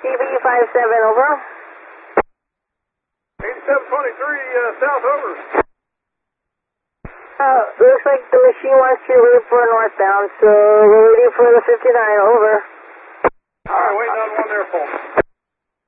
DB57, over. 8723, south, over. Looks like the machine wants you to wait for northbound, so we're waiting for the 59, over. Alright, waiting on one there, folks.